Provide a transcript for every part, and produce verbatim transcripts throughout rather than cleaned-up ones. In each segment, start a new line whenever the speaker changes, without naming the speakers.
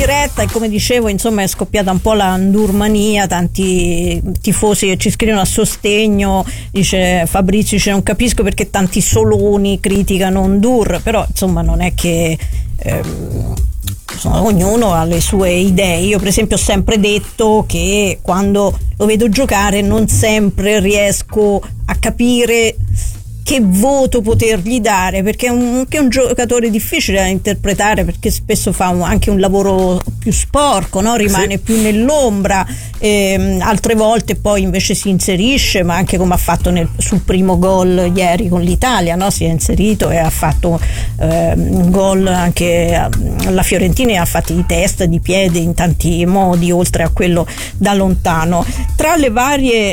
diretta, e come dicevo insomma è scoppiata un po' la Ndurmania, tanti tifosi che ci scrivono a sostegno, dice Fabrizio, dice non capisco perché tanti soloni criticano Ndur, però insomma non è che ehm, insomma, ognuno ha le sue idee. Io per esempio ho sempre detto che quando lo vedo giocare non sempre riesco a capire che voto potergli dare, perché è un, che è un giocatore difficile da interpretare, perché spesso fa un, anche un lavoro più sporco, no? Rimane sì. più nell'ombra, ehm, altre volte poi invece si inserisce, ma anche come ha fatto nel, sul primo gol ieri con l'Italia, no? Si è inserito e ha fatto ehm, un gol anche alla Fiorentina, e ha fatti di testa, di piede, in tanti modi, oltre a quello da lontano. Tra le varie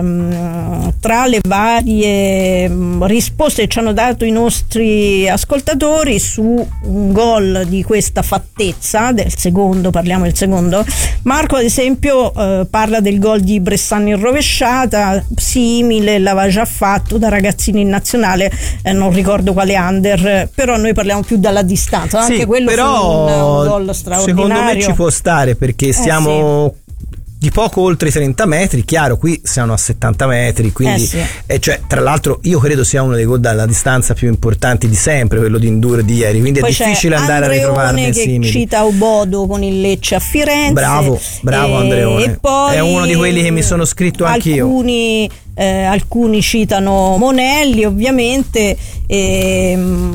ehm, tra le varie risposte che ci hanno dato i nostri ascoltatori su un gol di questa fattezza, del secondo, parliamo del secondo, Marco ad esempio eh, parla del gol di Bressan in rovesciata, simile, l'aveva già fatto da ragazzini in nazionale, eh, non ricordo quale under, però noi parliamo più dalla distanza,
sì,
anche quello
però,
fu un, un gol straordinario.
Secondo me ci può stare, perché siamo
eh, sì.
di poco oltre i trenta metri, chiaro, qui siamo a settanta metri, quindi
eh sì.
e cioè, tra l'altro io credo sia uno dei gol dalla distanza più importanti di sempre, quello di Ndur di ieri, quindi
poi
è difficile andare
Andreone
a ritrovarne
che
simili.
cita Obodo con il Lecce a Firenze,
bravo bravo
e,
Andreone,
e poi
è uno di quelli che mi sono scritto anch'io.
Alcuni Eh, alcuni citano Monelli ovviamente, e,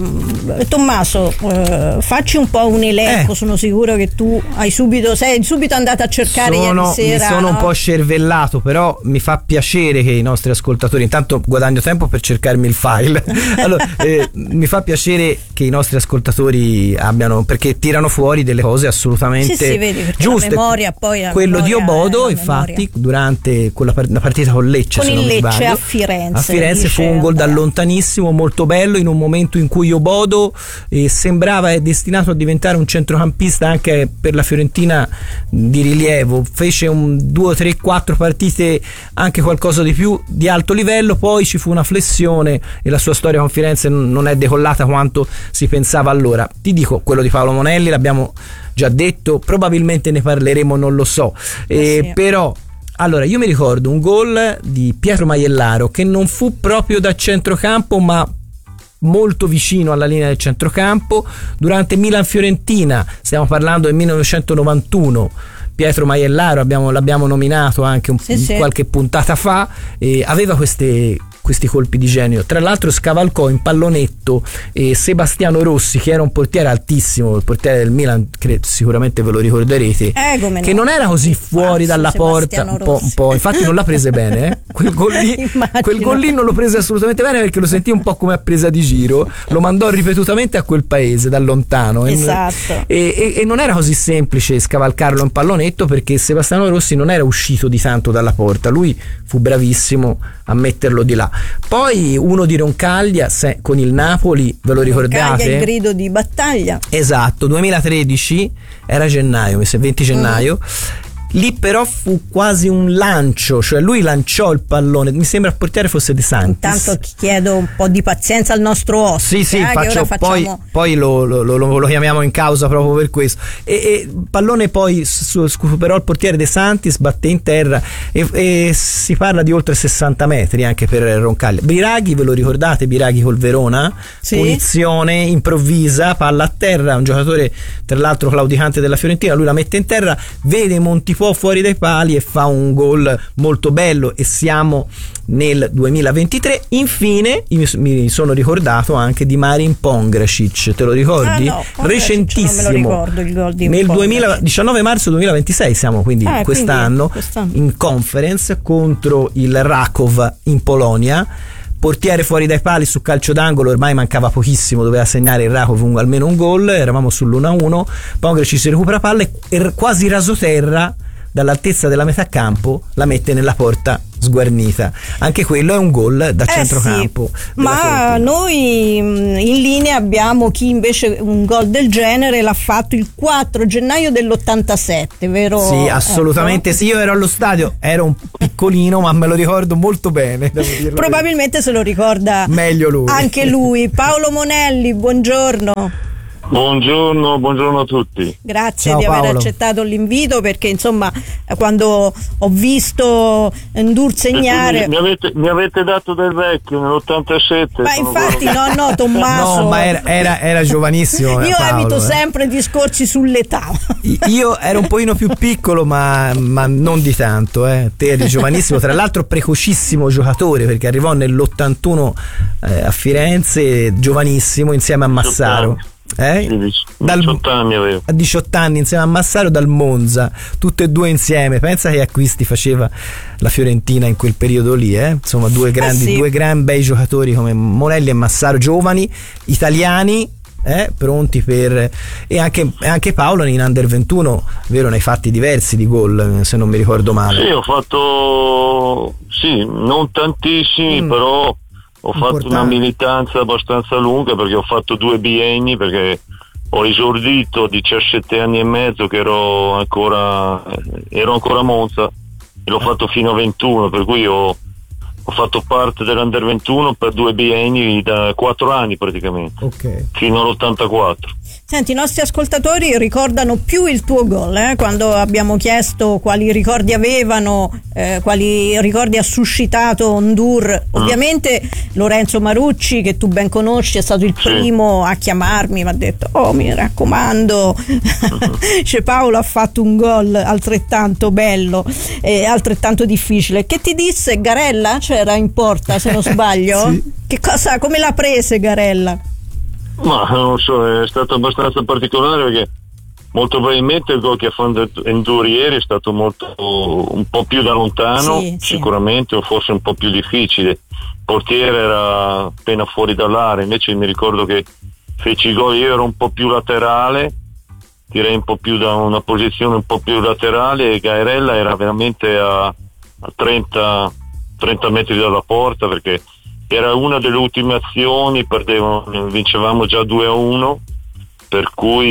mh, Tommaso eh, facci un po' un elenco,
eh.
sono sicuro che tu hai subito sei subito andato a cercare
sono,
ieri sera.
Mi sono
no?
un po' scervellato, però mi fa piacere che i nostri ascoltatori, intanto guadagno tempo per cercarmi il file allora, eh, mi fa piacere che i nostri ascoltatori abbiano, perché tirano fuori delle cose assolutamente
sì, sì, vedi, perché
giuste.
la memoria poi la
quello
memoria
di Obodo
infatti
memoria. Durante quella part- la partita con Lecce,
con
se
il
non mi
Lecce
sbaglio,
a Firenze
a Firenze fu un gol da lontanissimo molto bello, in un momento in cui Obodo eh, sembrava destinato a diventare un centrocampista anche per la Fiorentina di rilievo, fece un due, tre, quattro partite, anche qualcosa di più di alto livello, poi ci fu una flessione e la sua storia con Firenze non è decollata quanto si pensava allora. Ti dico, quello di Paolo Monelli l'abbiamo già detto, probabilmente ne parleremo, non lo so, eh,
sì.
però allora io mi ricordo un gol di Pietro Maiellaro che non fu proprio da centrocampo ma molto vicino alla linea del centrocampo durante Milan-Fiorentina, stiamo parlando del millenovecentonovantuno. Pietro Maiellaro abbiamo, l'abbiamo nominato anche un,
sì, sì.
qualche puntata fa, e aveva queste questi colpi di genio. Tra l'altro scavalcò in pallonetto eh, Sebastiano Rossi, che era un portiere altissimo, il portiere del Milan, credo, sicuramente ve lo ricorderete,
eh, come
che
no.
non era così fuori dalla porta, un po', un po', infatti non l'ha prese bene, eh? quel gol lì quel gol lì non lo prese assolutamente bene, perché lo sentì un po' come a presa di giro, lo mandò ripetutamente a quel paese da lontano,
esatto.
e, e, e non era così semplice scavalcarlo in pallonetto, perché Sebastiano Rossi non era uscito di tanto dalla porta, lui fu bravissimo a metterlo di là. Poi uno di Roncaglia se, con il Napoli, ve lo ricordate?
Roncaglia, il grido di battaglia,
esatto, duemilatredici, era gennaio, mi sa venti gennaio. Mm. Lì però fu quasi un lancio, cioè lui lanciò il pallone, mi sembra il portiere fosse De Santis.
Intanto chiedo un po' di pazienza al nostro ospite.
Sì, sì,
eh,
faccio,
facciamo...
poi, poi lo, lo, lo, lo chiamiamo in causa proprio per questo. E, e pallone poi su, superò il portiere De Santis, batté in terra, e, e si parla di oltre sessanta metri anche per Roncaglia. Biraghi, ve lo ricordate? Biraghi col Verona?
Sì.
Punizione improvvisa, palla a terra, un giocatore tra l'altro claudicante della Fiorentina, lui la mette in terra, vede Montipò fuori dai pali e fa un gol molto bello, e siamo nel duemilaventitré. Infine mi sono ricordato anche di Marin Pongracic, te lo ricordi?
Ah, no,
recentissimo,
non me lo ricordo il gol di
nel duemila, diciannove marzo duemilaventisei siamo, quindi,
eh,
quest'anno,
quindi quest'anno
in conference contro il Rakov in Polonia, portiere fuori dai pali su calcio d'angolo, ormai mancava pochissimo, doveva segnare il Rakov un, almeno un gol, eravamo sull'uno a uno, Pongracic si recupera palla e quasi rasoterra dall'altezza della metà campo la mette nella porta sguarnita. Anche quello è un gol da
eh
centrocampo.
Sì. Ma noi in linea abbiamo chi invece un gol del genere l'ha fatto il quattro gennaio dell'ottantasette, vero?
Sì, assolutamente, ecco. Sì, io ero allo stadio, ero un piccolino, ma me lo ricordo molto bene, devo dirlo.
Probabilmente se lo ricorda
meglio lui.
Anche lui. Paolo Monelli, buongiorno.
Buongiorno, buongiorno a tutti.
Grazie
Ciao,
di aver
Paolo.
accettato l'invito, perché insomma quando ho visto Ndour segnare,
Mi avete, mi avete dato del vecchio nell'ottantasette.
ma
sono
infatti
quello
no no Tommaso,
No, ma era, era, era giovanissimo. eh,
io
Paolo,
evito
eh.
sempre discorsi sull'età.
I- Io ero un pochino più piccolo, ma, ma non di tanto. Eh. Te eri giovanissimo, tra l'altro precocissimo giocatore, perché arrivò nell'ottantuno eh, a Firenze, giovanissimo, insieme a Massaro. Eh? Dal-
diciotto anni avevo.
A diciotto anni insieme a Massaro dal Monza, tutte e due insieme. Pensa che acquisti faceva la Fiorentina in quel periodo lì, eh? Insomma, due grandi,
sì.
due gran bei giocatori come Monelli e Massaro, giovani, italiani, eh? Pronti per. E anche, e anche Paolo in Under ventuno, vero, ne hai fatti diversi di gol, se non mi ricordo male.
Sì, ho fatto, sì, non tantissimi,
Mm.
però ho fatto
Importante.
una militanza abbastanza lunga, perché ho fatto due bienni, perché ho esordito a diciassette anni e mezzo che ero ancora ero ancora a Monza, e l'ho fatto fino a ventuno, per cui ho, ho fatto parte dell'Under ventuno per due bienni da quattro anni praticamente,
Ok.
fino all'ottantaquattro.
Senti, i nostri ascoltatori ricordano più il tuo gol, eh? Quando abbiamo chiesto quali ricordi avevano, eh, quali ricordi ha suscitato Ndour. Ovviamente Lorenzo Marucci, che tu ben conosci, è stato il
Sì.
primo a chiamarmi, mi ha detto: oh, mi raccomando, cioè, Paolo ha fatto un gol altrettanto bello e altrettanto difficile. Che ti disse Garella? C'era in porta, se non sbaglio?
Sì.
Che cosa, come l'ha prese Garella?
Ma non so, è stato abbastanza particolare, perché molto probabilmente il gol che ha fatto Ndour ieri è stato molto un po' più da lontano,
Sì, sì.
sicuramente, o forse un po' più difficile. Il portiere era appena fuori dall'area, invece mi ricordo che feci il gol, io ero un po' più laterale, direi un po' più da una posizione un po' più laterale, e Gairella era veramente a, a trenta, trenta metri dalla porta, perché era una delle ultime azioni, perdevano, vincevamo già due a uno, per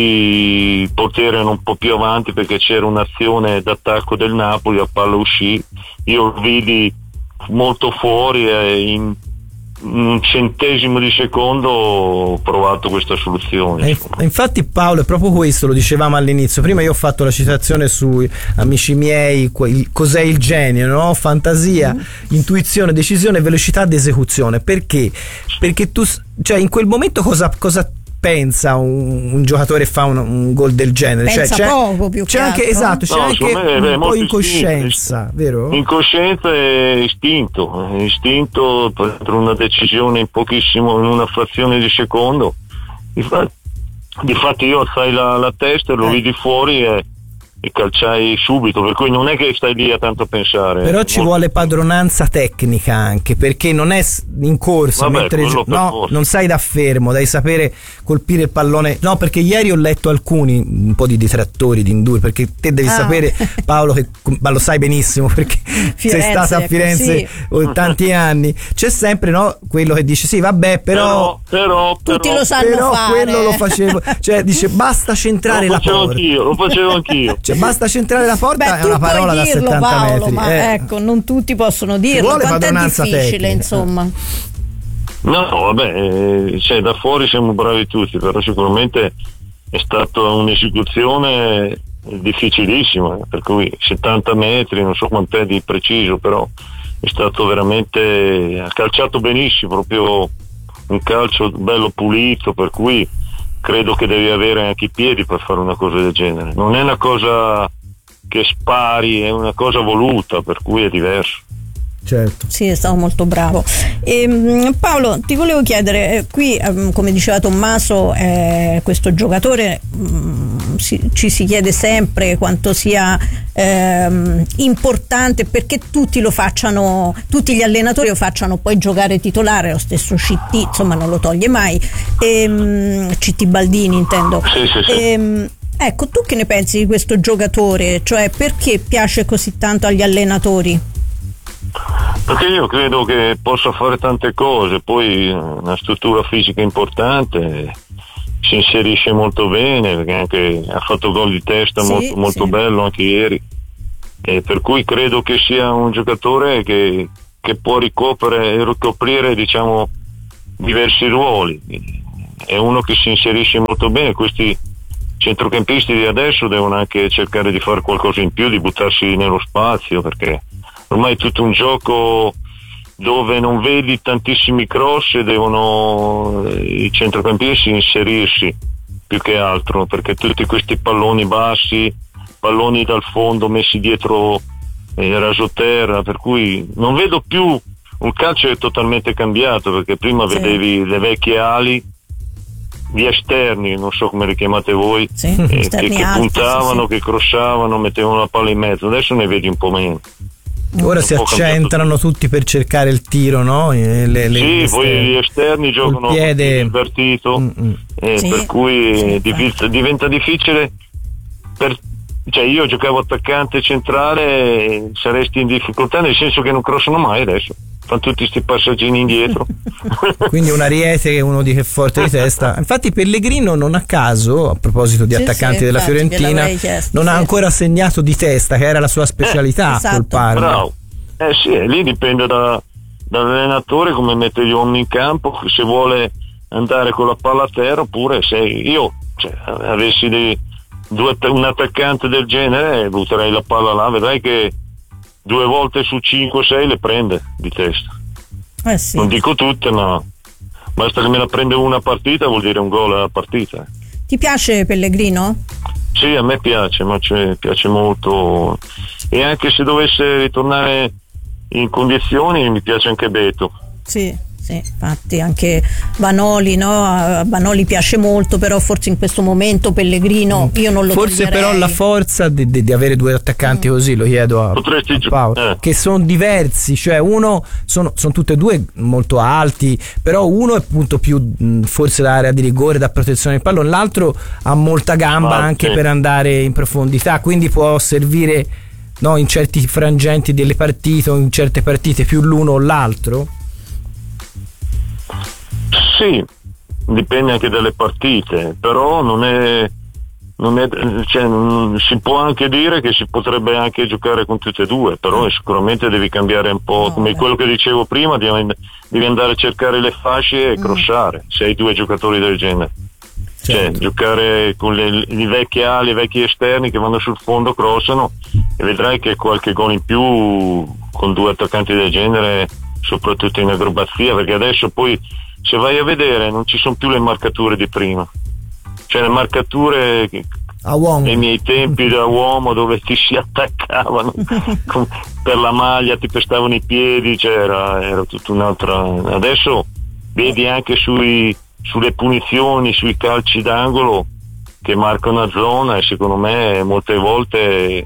cui il portiere era un po' più avanti, perché c'era un'azione d'attacco del Napoli, la palla uscì, io lo vidi molto fuori e in un centesimo di secondo ho provato questa soluzione.
E inf- infatti Paolo, è proprio questo, lo dicevamo all'inizio. Prima io ho fatto la citazione su Amici miei, que- il- cos'è il genio, no? Fantasia, intuizione, decisione, velocità d'esecuzione. Perché? Perché tu, s- cioè, in quel momento cosa, cosa pensa un, un giocatore fa un, un gol del genere?
Pensa
cioè, c'è,
poco, più
c'è
che
anche,
altro.
esatto, c'è
No,
anche
secondo me è
un po'
molto
incoscienza, vero?
Incoscienza e istinto, istinto per una decisione in pochissimo, in una frazione di secondo. Difatti, difatti io alzai la, la testa e lo
Eh.
vidi fuori e, e calciai subito, per cui non è che stai lì a tanto pensare.
Però ci
Molto-
vuole padronanza tecnica anche, perché non è s- in corsa,
Vabbè,
mentre
quello per
no,
forza.
non sai da fermo, devi sapere colpire il pallone. No, perché ieri ho letto alcuni, un po' di detrattori di Ndour, perché te devi
Ah.
sapere, Paolo, che ma lo sai benissimo, perché sei
Firenze,
stata a
ecco,
Firenze
sì.
oh, tanti anni. C'è sempre, no, quello che dice sì, vabbè, però
però, però,
Tutti
però-
lo sanno
però
fare.
quello lo facevo, cioè dice basta centrare
lo
la
facevo
porta.
anch'io, lo facevo anch'io.
Cioè basta centrare la porta,
Beh,
è
tu
una parola
puoi
da
dirlo,
settanta
Paolo,
metri.
ma
eh.
ecco, non tutti possono dirlo.
vuole
Quanto è
padronanza
difficile,
tecnica.
insomma.
No, vabbè, eh, cioè, da fuori siamo bravi tutti, però sicuramente è stata un'esecuzione difficilissima, per cui settanta metri, non so quant'è di preciso, però è stato veramente, ha calciato benissimo, proprio un calcio bello pulito, per cui credo che devi avere anche i piedi per fare una cosa del genere. Non è una cosa che spari, è una cosa voluta, per cui è diverso.
Certo.
Sì, è stato molto bravo. E, mh, Paolo, ti volevo chiedere, eh, qui ehm, come diceva Tommaso, eh, questo giocatore mh, si, ci si chiede sempre quanto sia ehm, importante, perché tutti lo facciano, tutti gli allenatori lo facciano poi giocare titolare, lo stesso C T, insomma, non lo toglie mai, e, mh, C T Baldini intendo.
Sì, sì, sì.
E, mh, ecco, tu che ne pensi di questo giocatore? Cioè, perché piace così tanto agli allenatori?
Perché io credo che possa fare tante cose, poi una struttura fisica importante, si inserisce molto bene, perché anche ha fatto gol di testa,
Sì,
molto, molto
sì.
bello anche ieri, e per cui credo che sia un giocatore che, che può ricoprire, ricoprire diciamo diversi ruoli, è uno che si inserisce molto bene. Questi centrocampisti di adesso devono anche cercare di fare qualcosa in più, di buttarsi nello spazio, perché ormai è tutto un gioco dove non vedi tantissimi cross e devono i centrocampisti inserirsi più che altro, perché tutti questi palloni bassi, palloni dal fondo messi dietro eh, rasoterra, per cui non vedo più un calcio che è totalmente cambiato, perché prima sì. vedevi le vecchie ali, gli esterni, non so come li chiamate voi,
sì,
eh, che, che
alti,
puntavano,
sì, sì.
che crossavano, mettevano la palla in mezzo. Adesso ne vedi un po' meno.
Ora si accentrano tutti per cercare il tiro, no? Le, le,
sì,
le
poi gli esterni giocano
col piede
invertito, mm-hmm. eh, sì, per cui sì, diventa, diventa difficile. Per, cioè io giocavo attaccante centrale, saresti in difficoltà, nel senso che non crossano mai adesso. Fanno tutti questi passaggini indietro.
Quindi un Ariete che uno di che forte di testa. Infatti Pellegrino non a caso, a proposito di sì, attaccanti sì, della Fiorentina, chiesto, non sì. ha ancora segnato di testa, che era la sua specialità eh, esatto. col Parma.
Bravo. Eh sì, lì dipende da, dall'allenatore come mette gli uomini in campo, se vuole andare con la palla a terra, oppure se io cioè, avessi dei, due, un attaccante del genere, butterei la palla là, vedrai che due volte su cinque sei le prende di testa.
Eh sì.
Non dico tutte, ma basta che me la prende una partita, vuol dire un gol a partita.
Ti piace Pellegrino?
Sì, a me piace, ma ci piace molto, e anche se dovesse ritornare in condizioni mi piace anche Beto.
Sì. Sì, infatti anche Vanoli, no? A Vanoli piace molto, però forse in questo momento Pellegrino io non lo
forse
toglierei.
Però la forza di, di, di avere due attaccanti mm. così, lo chiedo a, a Paolo, eh. che sono diversi, cioè uno sono, sono tutti e due molto alti, però uno è appunto più forse l'area di rigore, da protezione del pallone, l'altro ha molta gamba ah, anche sì. per andare in profondità, quindi può servire, no, in certi frangenti delle partite o in certe partite più l'uno o l'altro.
Sì, dipende anche dalle partite, però non è, non è cioè, non, si può anche dire che si potrebbe anche giocare con tutte e due, però sicuramente devi cambiare un po', no, come eh. quello che dicevo prima, devi, devi andare a cercare le fasce e mm. crossare, se hai due giocatori del genere. Certo. Cioè, giocare con le, i vecchi ali, i vecchi esterni che vanno sul fondo, crossano, e vedrai che qualche gol in più con due attaccanti del genere, soprattutto in acrobazia, perché adesso poi se vai a vedere non ci sono più le marcature di prima, cioè le marcature
a uomo
nei miei tempi da uomo, dove ti si attaccavano con, per la maglia, ti pestavano i piedi, cioè era, era tutta un'altra. Adesso vedi anche sui, sulle punizioni, sui calci d'angolo che marcano a zona, e secondo me molte volte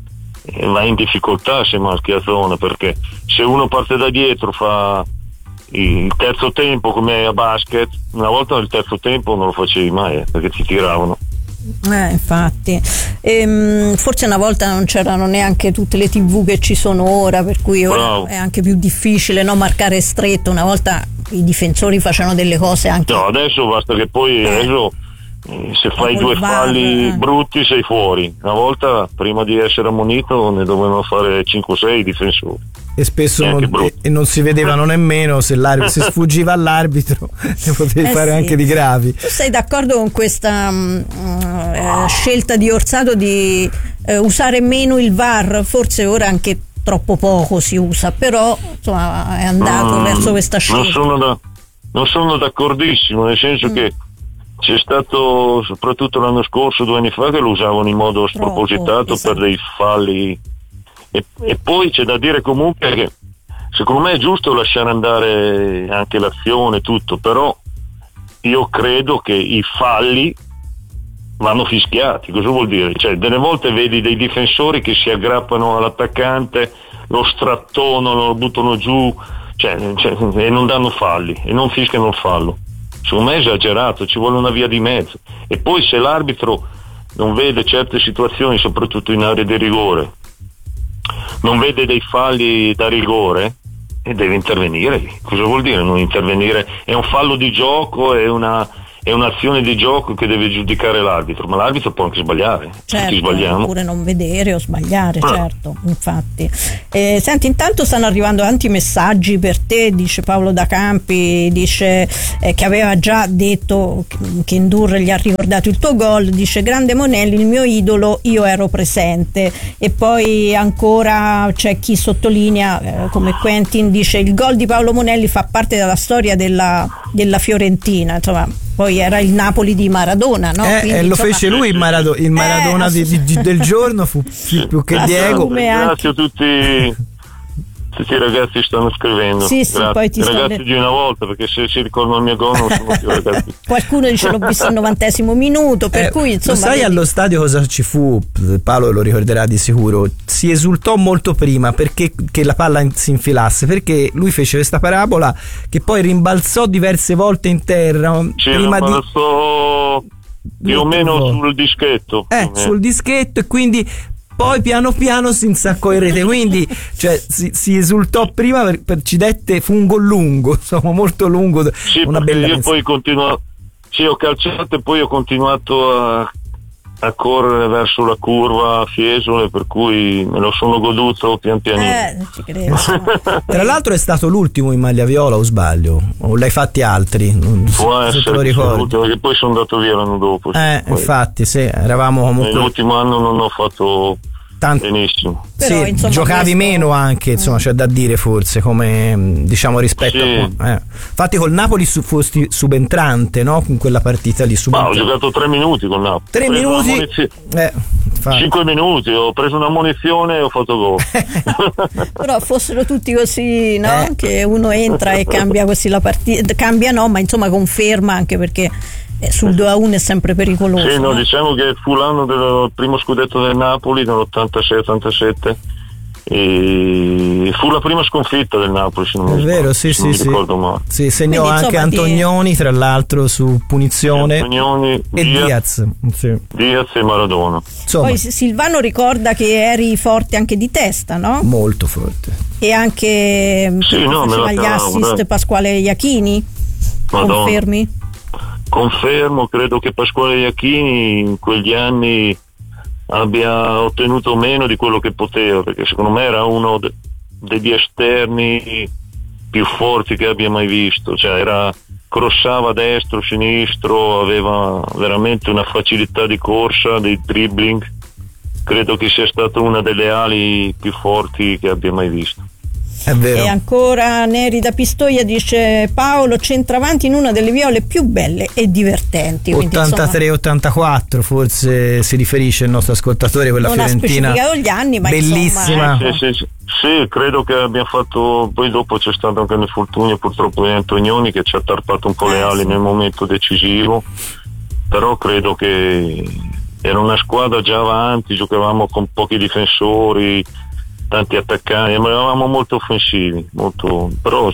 vai in difficoltà se marchi a zona, perché se uno parte da dietro, fa il terzo tempo come a basket, una volta il terzo tempo non lo facevi mai eh, perché ti tiravano.
Eh, infatti ehm, forse una volta non c'erano neanche tutte le tivù che ci sono ora, per cui ora Bravo. È anche più difficile, no, marcare stretto. Una volta i difensori facevano delle cose anche,
no, adesso basta che poi eh. adesso se fai due falli eh. brutti sei fuori. Una volta prima di essere ammonito ne dovevano fare cinque sei difensori,
e spesso non, e, e non si vedevano nemmeno se l'arbitro se sfuggiva all'arbitro ne potevi eh fare sì. anche di gravi.
Tu sei d'accordo con questa um, uh, scelta di Orsato di uh, usare meno il V A R? Forse ora anche troppo poco si usa, però insomma è andato mm, verso questa scelta.
Non sono, da, non sono d'accordissimo, nel senso mm. che c'è stato soprattutto l'anno scorso, due anni fa, che lo usavano in modo spropositato Troppo, esatto. per dei falli, e, e poi c'è da dire comunque che secondo me è giusto lasciare andare anche l'azione, tutto, però io credo che i falli vanno fischiati. Cosa vuol dire? Cioè delle volte vedi dei difensori che si aggrappano all'attaccante, lo strattonano, lo buttano giù, cioè, cioè, e non danno falli e non fischiano il fallo. Secondo me è esagerato, ci vuole una via di mezzo. E poi se l'arbitro non vede certe situazioni, soprattutto in area di rigore, non vede dei falli da rigore, e deve intervenire. Cosa vuol dire non intervenire? È un fallo di gioco, è una, è un'azione di gioco che deve giudicare l'arbitro, ma l'arbitro può anche sbagliare,
certo,
tutti sbagliamo,
oppure non vedere o sbagliare,
ah.
certo, infatti. Eh, senti, intanto stanno arrivando tanti messaggi per te, dice Paolo da Campi, dice eh, che aveva già detto che Ndour gli ha ricordato il tuo gol, dice grande Monelli, il mio idolo, io ero presente. E poi ancora c'è chi sottolinea eh, come Quentin, dice il gol di Paolo Monelli fa parte della storia della, della Fiorentina, insomma. Poi era il Napoli di Maradona, no?
Eh,
Quindi,
e lo
insomma,
fece lui il, Marado- il Maradona
eh,
di, di, del giorno, fu più che Diego.
Grazie a tutti. Tutti i ragazzi stanno scrivendo.
Sì, sì, poi ti
I ragazzi
stanno...
di una volta, perché se si ricordano il mio gol non sono più ragazzi.
Qualcuno dice l'ho visto al novantesimo minuto, per
eh,
cui insomma.
Lo sai
vedi...
allo stadio cosa ci fu? Paolo lo ricorderà di sicuro. Si esultò molto prima perché che la palla si infilasse, perché lui fece questa parabola che poi rimbalzò diverse volte in terra.
Sì,
prima di...
più o meno sul dischetto.
Eh, sul dischetto, e quindi poi piano piano si insaccò in rete, quindi cioè, si, si esultò prima per, per ci dette, fu un gol lungo, insomma molto lungo,
sì,
una bella
io
mezza.
poi continuo, sì, ho calciato e poi ho continuato a, a correre verso la curva a Fiesole, per cui me lo sono goduto pian pianino.
Eh, ci credo.
Tra l'altro è stato l'ultimo in maglia viola, o sbaglio? O l'hai fatti altri? Non
Può
so se
essere
te lo ricordi.
perché poi sono andato via l'anno dopo. Sì,
Eh,
poi.
infatti, sì, eravamo comunque.
Nell'ultimo anno non ho fatto
Tanto,
benissimo.
Però,
sì,
insomma,
giocavi
questo...
meno anche, insomma, c'è da dire forse, come diciamo rispetto
sì.
a eh. Infatti col Napoli su, fosti subentrante, no? In quella partita lì
Ma ho
subentrante.
giocato tre minuti con Napoli.
Tre minuti? Eh,
Cinque minuti, ho preso una munizione e ho fatto gol.
Però fossero tutti così, no?
Eh.
Che uno entra e cambia così la partita, cambia no, ma insomma conferma, anche perché sul due a uno è sempre pericoloso.
Sì, no,
no?
diciamo che fu l'anno del primo scudetto del Napoli nell'ottantasei ottantasette e fu la prima sconfitta del Napoli, se non mi
È
sbaglio,
vero, sì,
se
sì,
non mi
sì.
ricordo male.
Sì, segnò
Quindi,
anche
insomma,
Antonioni, tra l'altro, su punizione.
Antonioni,
E Diaz, sì.
Diaz e Maradona.
Insomma,
Poi Silvano ricorda che eri forte anche di testa, no?
molto forte.
E anche
Sì,
che
no, me
faceva
la
gli
cavo,
assist
dai.
Pasquale Iachini?
Madonna.
Confermi?
Confermo, credo che Pasquale Iachini in quegli anni abbia ottenuto meno di quello che poteva, perché secondo me era uno de- degli esterni più forti che abbia mai visto, cioè era crossava destro, sinistro, aveva veramente una facilità di corsa, di dribbling. Credo che sia stata una delle ali più forti che abbia mai visto.
È vero.
E ancora Neri da Pistoia dice Paolo centravanti in una delle viole più belle e divertenti. Quindi,
ottantatré ottantaquattro forse si riferisce il nostro ascoltatore, quella
non
fiorentina
ha specificato gli anni, ma
bellissima.
insomma,
Sì, sì, sì, sì, credo che abbia fatto, poi dopo c'è stato anche l'infortunio purtroppo di Antonioni che ci ha tarpato un po' le
Eh,
ali
sì.
nel momento decisivo, però credo che era una squadra già avanti, giocavamo con pochi difensori, tanti attaccanti, ma eravamo molto offensivi, molto, però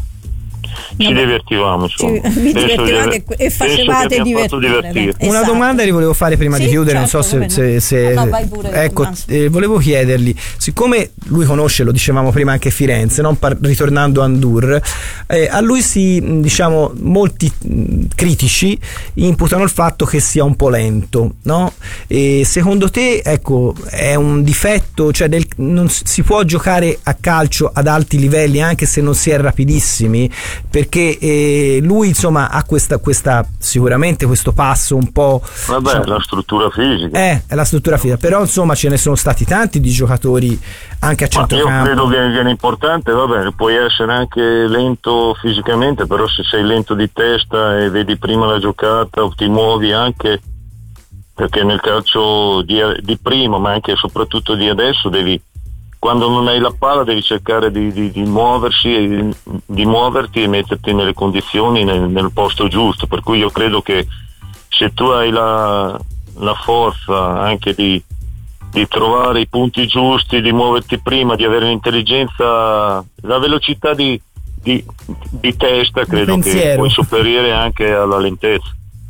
ci
Vabbè,
divertivamo, insomma.
ci- vi
Penso di
divertivate
aver-
e facevate
penso che abbiamo fatto
divertire,
divertire.
dai.
Una
Esatto.
domanda li volevo fare prima
Sì,
di chiudere,
certo,
non so
come
se,
no.
se, se-
No, no, vai pure,
ecco,
Tommaso.
eh, volevo chiedergli, siccome lui conosce, lo dicevamo prima, anche Firenze, no? Par- ritornando a Ndour, eh, a lui si, mh, diciamo, molti mh, critici imputano il fatto che sia un po' lento, no? E secondo te, ecco, è un difetto, cioè del, non s- si può giocare a calcio ad alti livelli anche se non si è rapidissimi, perché eh, lui insomma ha questa, questa sicuramente questo passo un po',
Vabbè,
diciamo,
la struttura fisica.
eh, è la struttura fisica, però insomma ce ne sono stati tanti di giocatori anche a
Ma io
centrocampo.
credo che, che l'importante, vabbè, puoi essere anche lento fisicamente, però se sei lento di testa e vedi prima la giocata o ti muovi anche, perché nel calcio di, di prima, ma anche e soprattutto di adesso, devi, quando non hai la palla devi cercare di, di, di muoversi e di muoverti e metterti nelle condizioni nel, nel posto giusto, per cui io credo che se tu hai la, la forza anche di di trovare i punti giusti, di muoverti prima, di avere l'intelligenza, la velocità di, di, di testa, credo che
pensiero.
puoi sopperire anche alla lentezza.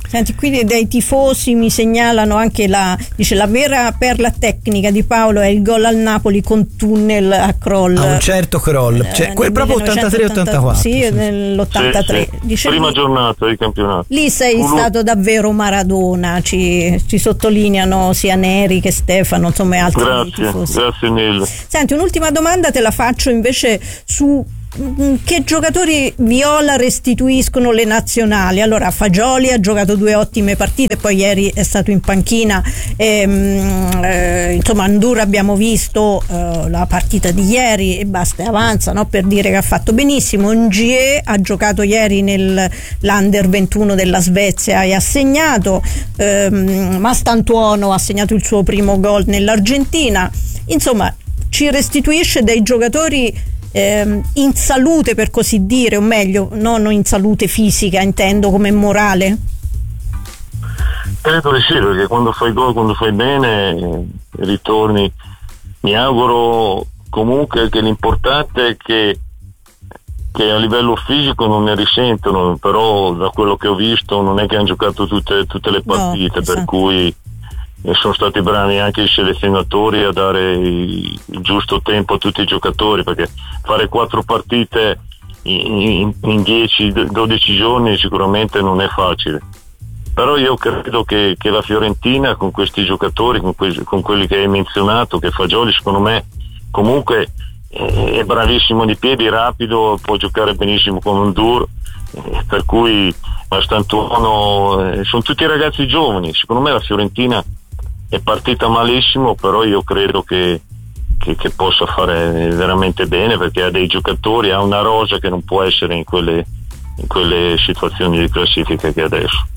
Senti, qui dai tifosi mi segnalano anche la, dice, la vera perla tecnica di Paolo è il gol al Napoli con tunnel a Kroll.
A un certo Kroll, cioè,
eh,
quel proprio ottantatré ottantaquattro.
Sì, sì, nell'ottantatré.
Sì, sì.
Dice,
prima
lì,
giornata di campionato.
Lì sei
Ulu.
stato davvero Maradona, ci, ci sottolineano sia Neri che Stefano, insomma, e altri
Grazie,
tifosi.
grazie mille.
Senti, un'ultima domanda te la faccio invece su che giocatori viola restituiscono le nazionali. Allora, Fagioli ha giocato due ottime partite, poi ieri è stato in panchina, e, eh, insomma Ndour abbiamo visto eh, la partita di ieri e basta e avanza, no? Per dire che ha fatto benissimo. Ngie ha giocato ieri nell'Under ventuno della Svezia e ha segnato, ehm, Mastantuono ha segnato il suo primo gol nell'Argentina. Insomma, ci restituisce dei giocatori in salute, per così dire, o meglio, non in salute fisica, intendo, come morale?
Credo di sì, perché quando fai gol, quando fai bene, ritorni. Mi auguro comunque che l'importante è che, che a livello fisico non ne risentono, però da quello che ho visto non è che hanno giocato tutte, tutte le partite, no, per esatto. cui e sono stati bravi anche i selezionatori a dare il giusto tempo a tutti i giocatori, perché fare quattro partite in, in dieci dodici giorni sicuramente non è facile. Però io credo che, che la Fiorentina, con questi giocatori, con, que- con quelli che hai menzionato, che Fagioli secondo me comunque è bravissimo di piedi, rapido, può giocare benissimo come Ndour, eh, per cui Mastantuono, eh, sono tutti ragazzi giovani. Secondo me la Fiorentina è partita malissimo, però io credo che, che, che possa fare veramente bene, perché ha dei giocatori, ha una rosa che non può essere in quelle, in quelle situazioni di classifica che adesso.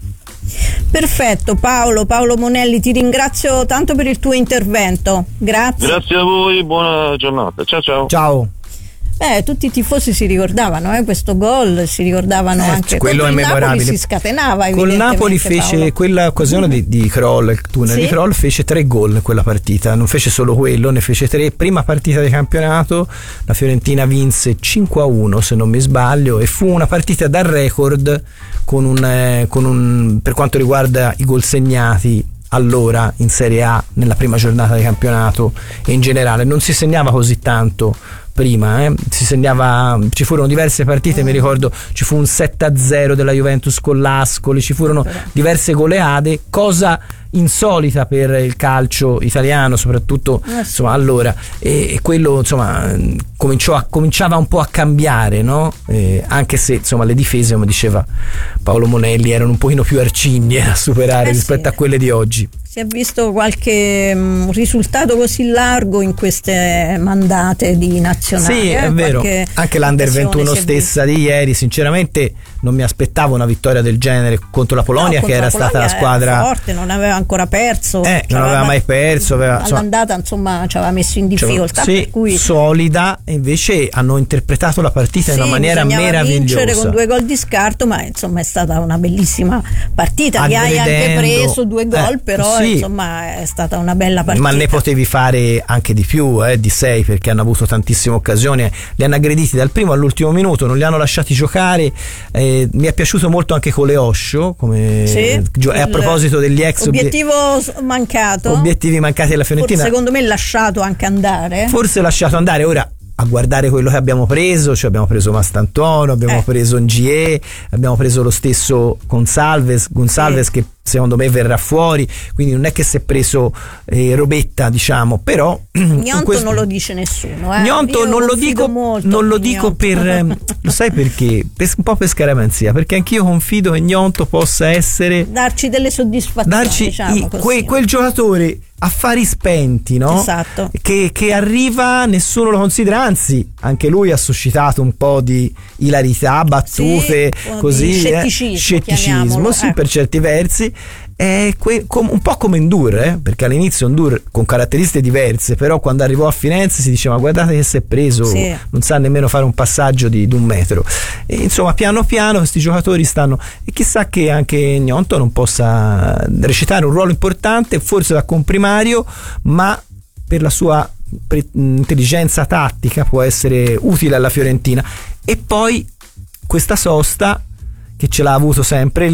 Perfetto, Paolo, Paolo Monelli, ti ringrazio tanto per il tuo intervento. Grazie.
Grazie a voi, buona giornata. Ciao ciao.
Ciao.
Eh, tutti i tifosi si ricordavano eh, questo gol, si ricordavano eh, anche
quello è memorabile.
Napoli si scatenava.
Col Napoli fece
Paolo.
Quella occasione di, di Kroll, il tunnel sì? di Kroll, fece tre gol in quella partita, non fece solo quello, ne fece tre. Prima partita di campionato, la Fiorentina vinse cinque a uno se non mi sbaglio, e fu una partita dal record con un, eh, con un per quanto riguarda i gol segnati allora in Serie A nella prima giornata di campionato, e in generale non si segnava così tanto prima, eh. si segnava, ci furono diverse partite, mm. mi ricordo ci fu un sette a zero della Juventus con l'Ascoli, ci furono Però. diverse goleade, cosa insolita per il calcio italiano, soprattutto eh sì. insomma allora, e, e quello insomma cominciò a, cominciava un po' a cambiare, no? Eh, anche se insomma le difese, come diceva Paolo Monelli, erano un pochino più arcigne a superare eh rispetto sì. a quelle di oggi.
Si è visto qualche um, risultato così largo in queste mandate di nazionali?
Sì,
eh?
è vero.
Qualche
anche l'Under ventuno stessa di ieri, sinceramente non mi aspettavo una vittoria del genere contro la Polonia, no, che era la stata la squadra
forte, non aveva ancora perso,
eh, non aveva mai perso, aveva,
all'andata insomma ci aveva messo in difficoltà,
cioè, sì,
per cui
solida, e invece hanno interpretato la partita sì, in una maniera meravigliosa,
vincere con due gol di scarto, ma insomma è stata una bellissima partita, che hai anche preso due gol, eh, però sì. insomma è stata una bella partita.
Ma ne potevi fare anche di più, eh, di sei, perché hanno avuto tantissime occasioni, li hanno aggrediti dal primo all'ultimo minuto, non li hanno lasciati giocare. eh, mi è piaciuto molto anche Coleoscio, come
sì,
gio- a proposito degli ex
obiettivo obie- mancato
obiettivi mancati alla Fiorentina,
forse, secondo me lasciato anche andare
forse lasciato andare. Ora a guardare quello che abbiamo preso, cioè abbiamo preso Mastantuono, abbiamo eh. preso Ngie, abbiamo preso lo stesso Gonsalves, Gonsalves sì. che secondo me verrà fuori, quindi non è che si è preso eh, robetta, diciamo, però
Gnonto
questo...
non lo dice nessuno, eh?
Gnonto non lo dico, non lo dico per lo sai perché? Per, un po' per scaramanzia, perché anch'io confido che Gnonto possa essere,
darci delle soddisfazioni,
darci
diciamo
i,
così.
Que, quel giocatore affari spenti, no?
Esatto.
Che, che arriva, nessuno lo considera, anzi anche lui ha suscitato un po' di ilarità, battute,
sì,
così,
di scetticismo,
eh, scetticismo sì,
eh.
per certi versi. È que- com- un po' come Ndour, eh? perché all'inizio Ndour con caratteristiche diverse, però quando arrivò a Firenze si diceva guardate che si è preso, sì. non sa nemmeno fare un passaggio di, di un metro, e insomma piano piano questi giocatori stanno, e chissà che anche Gnonto non possa recitare un ruolo importante, forse da comprimario, ma per la sua pre- intelligenza tattica può essere utile alla Fiorentina. E poi questa sosta che ce l'ha avuto sempre lì,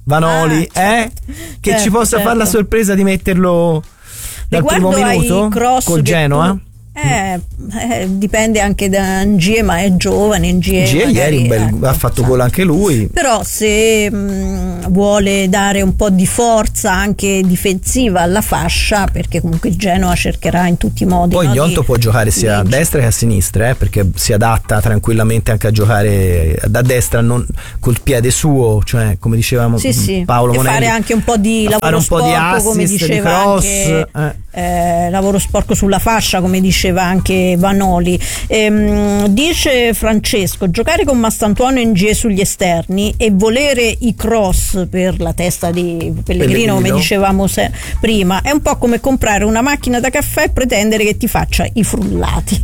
Vanoli,
ah,
eh? Che
certo,
ci possa
certo.
fare la sorpresa di metterlo dal
Riguardo
primo minuto
ai cross
col
che
Genoa.
tu- Eh, eh, dipende anche da Ngie, ma è giovane. Ngie,
Gie
magari,
ieri un bel-
ecco,
ha fatto
sa.
gol anche lui.
Però se mh, vuole dare un po' di forza anche difensiva alla fascia, perché comunque il Genoa cercherà in tutti i modi.
Poi
no,
Gnonto
di
può giocare sia a
vincere.
destra che a sinistra, eh, perché si adatta tranquillamente anche a giocare da destra, non col piede suo, cioè come dicevamo
Sì, sì.
Paolo
e
Monelli,
fare anche un po' di
a
lavoro
fare un po' di
sporco, come
assist, di
diceva
cross,
anche,
eh.
eh, lavoro sporco sulla fascia, come diceva anche Vanoli. Ehm, dice Francesco: giocare con Mastantuono e Ngie sugli esterni e volere i cross per la testa di Pellegrino,
Pellegrino.
come dicevamo se- prima, è un po' come comprare una macchina da caffè e pretendere che ti faccia i frullati.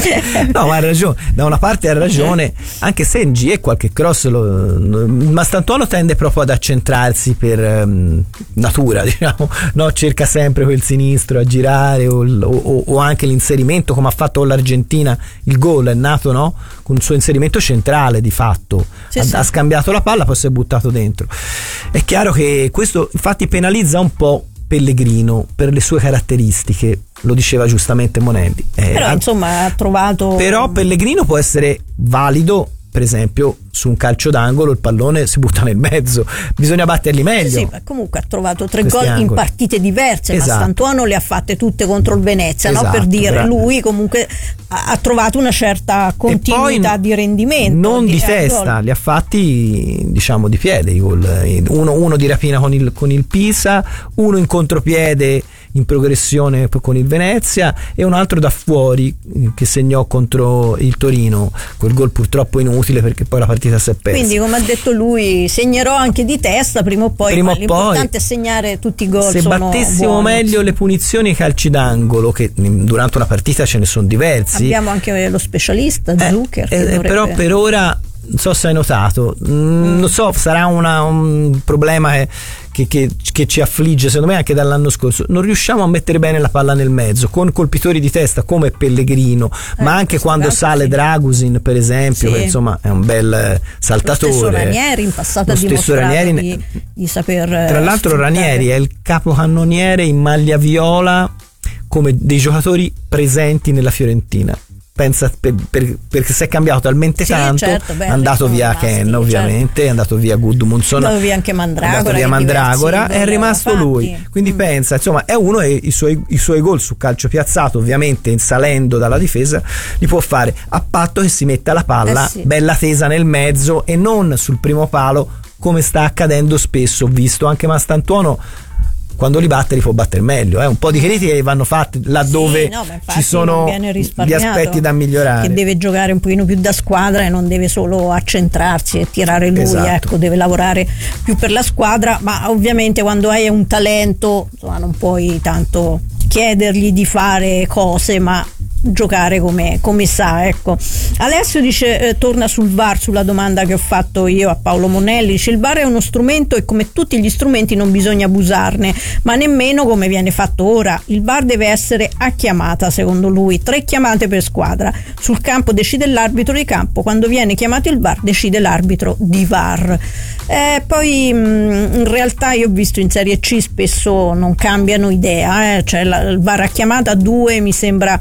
No, ma ha ragione, da una parte ha ragione, anche se in G E qualche cross lo, Mastantuono tende proprio ad accentrarsi per um, natura, diciamo, no? Cerca sempre quel sinistro a girare o, o, o anche l'inserimento, come ha fatto con l'Argentina, il gol è nato, no? Con il suo inserimento centrale di fatto,
Sì,
ha,
sì.
ha scambiato la palla, poi si è buttato dentro. È chiaro che questo infatti penalizza un po' Pellegrino per le sue caratteristiche, lo diceva giustamente Monelli. Eh,
Però
ha-
insomma ha trovato.
però Pellegrino può essere valido, per esempio su un calcio d'angolo il pallone si butta nel mezzo, bisogna batterli meglio.
Sì, ma comunque ha trovato tre
Questi
gol in
angoli.
partite diverse,
Esatto.
ma Mastantuono le ha fatte tutte contro il Venezia, no?
Esatto,
Per dire,
bravo.
lui comunque ha, ha trovato una certa continuità
E poi
di rendimento.
non di
eh,
testa,
gol.
li ha fatti diciamo di piede i gol. Uno, uno di rapina con il, con il Pisa, uno in contropiede in progressione con il Venezia e un altro da fuori che segnò contro il Torino, quel gol purtroppo inutile perché poi la partita si è persa.
Quindi, come ha detto lui, segnerò anche di testa prima o poi,
Prima
ma
o
l'importante
poi,
è segnare tutti i gol.
se
sono
battessimo
buoni.
meglio le punizioni e i calci d'angolo, che mm, durante una partita ce ne sono diversi.
Abbiamo anche lo specialista
Eh,
Zucker, che
eh,
dovrebbe-
però per ora non so se hai notato, mm, non so, sarà una, un problema che, che, che, che ci affligge secondo me anche dall'anno scorso, non riusciamo a mettere bene la palla nel mezzo con colpitori di testa come Pellegrino,
Eh,
ma anche
questo
quando
caso
sale
sì.
Dragusin per esempio,
Sì.
che insomma è un bel eh, saltatore.
Lo stesso Ranieri in passato
Lo
ha
stesso
dimostrato
Ranieri ne-
di, di saper eh,
Tra l'altro
sfruttare.
Ranieri è il capocannoniere in maglia viola come dei giocatori presenti nella Fiorentina. Pensa per, per, perché si è cambiato talmente
Sì,
tanto,
certo, beh,
è andato
sono
via
rimasti,
Ken ovviamente, è andato via Gudmundsson,
È andato via anche
è
Mandragora,
andato via
che
Mandragora,
diversi
è
gol
rimasto
aveva
lui,
fatti.
quindi
Mm.
pensa, insomma è uno e i suoi, i suoi gol su calcio piazzato ovviamente salendo dalla difesa li può fare a patto che si metta la palla
Eh sì.
bella tesa nel mezzo e non sul primo palo come sta accadendo spesso. Ho visto anche Mastantuono quando li batte li può battere meglio, eh. Un po' di critiche vanno fatte laddove
Sì, no, ma infatti
ci sono
non viene
gli
risparmiato,
aspetti da migliorare.
che deve giocare un pochino più da squadra e non deve solo accentrarsi e tirare lui,
Esatto.
ecco, deve lavorare più per la squadra, ma ovviamente quando hai un talento, insomma, non puoi tanto chiedergli di fare cose, ma giocare come, come sa, ecco. Alessio dice, eh, torna sul V A R, sulla domanda che ho fatto io a Paolo Monelli, dice: il V A R è uno strumento e come tutti gli strumenti non bisogna abusarne, ma nemmeno come viene fatto ora. Il V A R deve essere a chiamata, secondo lui, tre chiamate per squadra, sul campo decide l'arbitro di campo, quando viene chiamato il V A R decide l'arbitro di V A R. Eh, poi mh, in realtà io ho visto in Serie C spesso non cambiano idea, eh, cioè la, il V A R a chiamata due mi sembra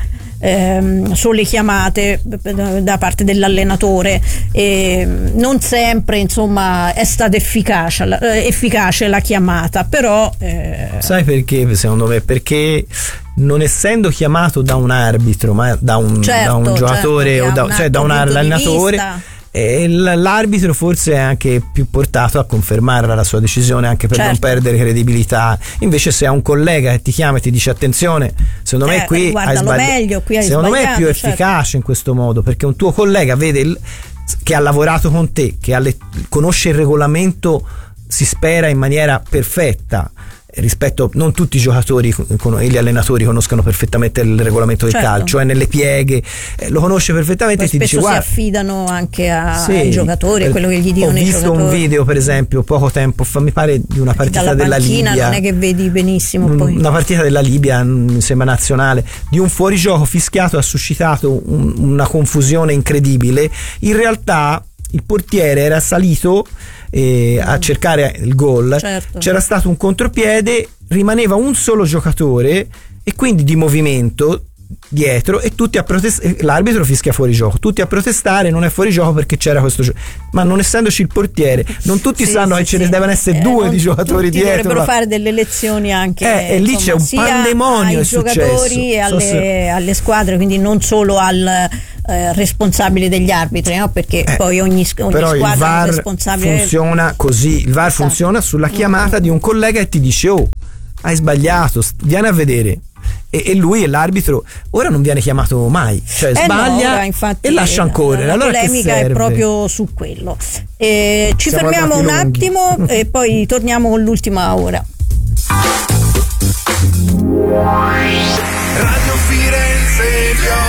ehm, sole chiamate da parte dell'allenatore e non sempre insomma è stata efficace, eh, efficace la chiamata, però eh,
Sai perché secondo me? Perché non essendo chiamato da un arbitro ma da un,
certo,
da un giocatore
certo,
o da,
un
cioè da un
altro punto di
allenatore,
vista.
e l- l'arbitro forse è anche più portato a confermare la sua decisione anche per
Certo.
non perdere credibilità. Invece se è un collega che ti chiama e ti dice attenzione, secondo
Eh,
me qui hai
guardalo
sbagliato,
meglio, qui hai
secondo me è più
sbagliato, certo.
efficace in questo modo, perché un tuo collega vede il, che ha lavorato con te, che ha le, conosce il regolamento, si spera in maniera perfetta rispetto, non tutti i giocatori e gli allenatori conoscono perfettamente il regolamento del
Certo.
calcio, è nelle pieghe, eh, lo conosce perfettamente.
Poi
e ti dice
spesso si
guarda,
affidano anche a,
sì,
ai giocatori, a quello che gli dicono
ho
i
visto
giocatori.
un video per esempio poco tempo fa, mi pare di una partita
dalla
della
panchina
Libia,
non è che vedi benissimo poi.
una partita della Libia, mi sembra nazionale, di un fuorigioco fischiato, ha suscitato un, una confusione incredibile. In realtà il portiere era salito eh, a cercare il gol,
certo.
C'era stato un contropiede, rimaneva un solo giocatore e quindi di movimento dietro, e tutti a protestare, l'arbitro fischia fuori gioco, tutti a protestare, non è fuori gioco perché c'era questo gioco, ma non essendoci il portiere non tutti sì, sanno sì, che ce sì. ne devono essere eh, due di giocatori dietro,
dovrebbero
ma...
fare delle lezioni anche
eh, e lì
insomma,
c'è un pandemonio
ai
è
giocatori e alle,
se...
alle squadre, quindi non solo al eh, responsabile degli arbitri, no? Perché eh, poi ogni, ogni
però
squadra
il V A R
è responsabile.
funziona così, il V A R esatto. funziona sulla chiamata mm-hmm. di un collega e ti dice oh hai sbagliato, vieni a vedere. E, e lui e l'arbitro ora non viene chiamato mai, cioè
eh
sbaglia
no, ora, infatti,
e lascia correre.
La
allora
polemica è proprio su quello. Eh, ci Siamo fermiamo un lunghi. attimo e poi torniamo con l'ultima ora.
Radio Firenze